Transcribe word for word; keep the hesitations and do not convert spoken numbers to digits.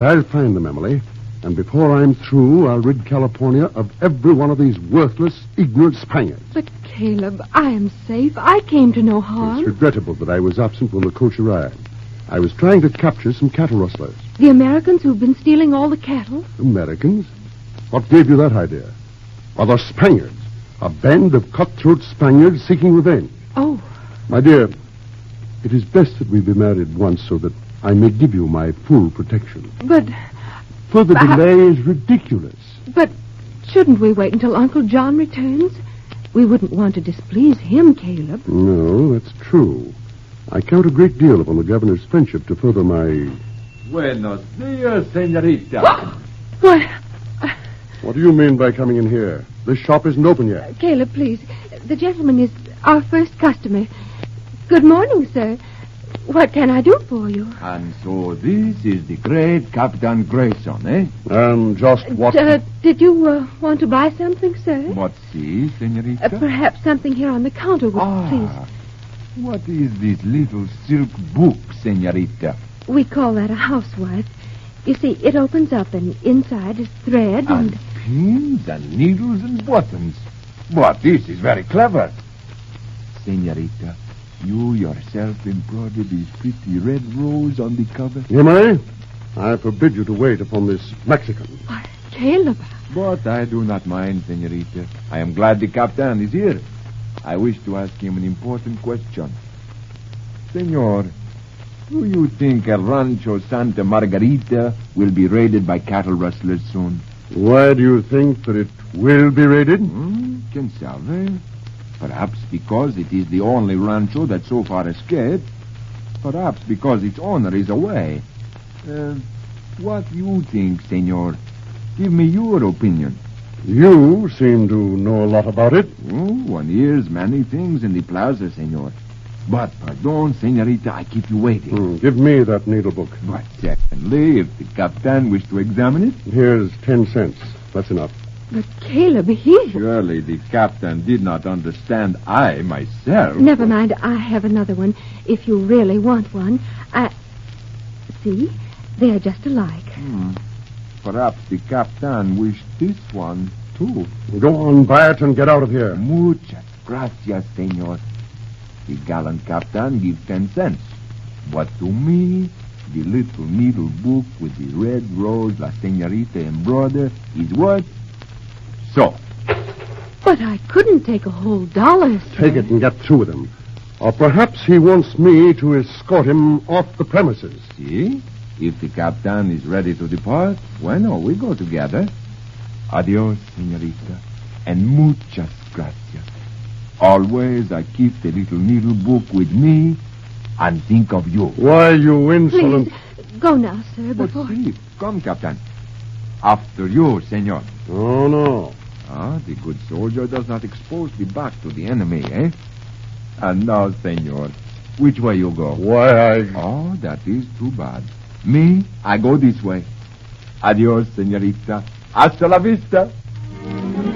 I'll find them, Emily. And before I'm through, I'll rid California of every one of these worthless, ignorant Spaniards. But, Caleb, I am safe. I came to no harm. It's regrettable that I was absent when the coach arrived. I was trying to capture some cattle rustlers. The Americans who've been stealing all the cattle? Americans? What gave you that idea? Well, they're Spaniards. A band of cutthroat Spaniards seeking revenge. Oh. My dear, it is best that we be married once so that I may give you my full protection. But... Further but delay is ridiculous. But shouldn't we wait until Uncle John returns? We wouldn't want to displease him, Caleb. No, that's true. I count a great deal upon the governor's friendship to further my... Buenos dias, senorita. What? What do you mean by coming in here? This shop isn't open yet. Caleb, please. The gentleman is our first customer. Good morning, sir. What can I do for you? And so this is the great Captain Grayson, eh? And just what... Uh, did you uh, want to buy something, sir? What, see, senorita? Uh, perhaps something here on the counter, would, ah, please. What is this little silk book, senorita? We call that a housewife. You see, it opens up and inside is thread and... And pins and needles and buttons. But this is very clever. Senorita, you yourself embroidered this pretty red rose on the cover? Emily, I forbid you to wait upon this Mexican. Why, Caleb... But I do not mind, senorita. I am glad the captain is here. I wish to ask him an important question. Senor, do you think El Rancho Santa Margarita will be raided by cattle rustlers soon? Why do you think that it will be raided? Hmm, quien sabe? Perhaps because it is the only rancho that so far escaped. Perhaps because its owner is away. Uh, what do you think, senor? Give me your opinion. You seem to know a lot about it. Oh, one hears many things in the plaza, senor. But, pardon, senorita, I keep you waiting. Hmm, give me that needle book. But secondly, if the captain wished to examine it... Here's ten cents. That's enough. But, Caleb, he... Surely the captain did not understand I, myself... Never mind, I have another one, if you really want one. I... See? They're just alike. Hmm. Perhaps the captain wished this one, too. Go on, buy it and get out of here. Muchas gracias, senor. The gallant captain gives ten cents. But to me, the little needle book with the red rose La Senorita embroidered is worth so. But I couldn't take a whole dollar, sir. Take it and get through with him. Or perhaps he wants me to escort him off the premises. See? If the captain is ready to depart, bueno, we go together. Adios, senorita, and muchas gracias. Always I keep the little needle book with me and think of you. Why, you insolent... Please, go now, sir, But before... see, come, captain. After you, senor. Oh, no. Ah, the good soldier does not expose the back to the enemy, eh? And now, senor, which way you go? Why, I... Oh, that is too bad. Me, I go this way. Adios, senorita. Hasta la vista.